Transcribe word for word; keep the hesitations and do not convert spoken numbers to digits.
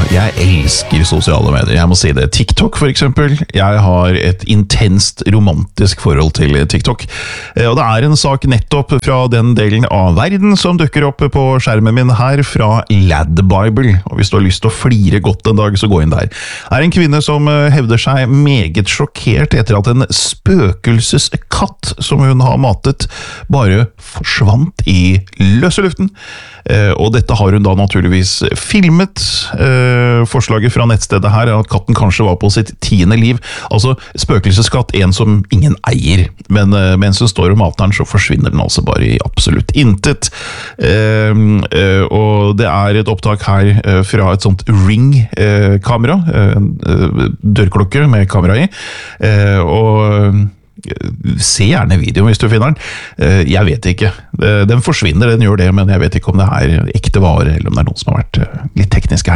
jeg elsker sosiale medier, jeg må si det. TikTok for eksempel, jeg har et intenst romantisk forhold til TikTok. Og det er en sak nettopp fra den delen av verden som dukker opp på skjermen min her fra LADbible. Og hvis du har lyst til å flire godt en dag, så gå inn der. Det er en kvinne som hevder seg meget sjokkert etter at en spøkelseskatt som hun har matet bare forsvant i løse luften. Og dette har hun da naturligvis filmet. Forslaget fra nettstedet her er at katten kanskje var på sitt tiende liv. Altså spøkelseskatt, en som ingen eier. Men mens hun står og mater den, så forsvinner den altså bare i absolutt intet. Og det er et opptak her fra et sånt Ring-kamera. Dørklokke med kamera i. Og se gjerne videoen hvis du finner den. Jeg vet ikke. Den forsvinner, den gjør det, men jeg vet ikke om det er ekte vare, eller om det er noen som har vært litt tekniske her.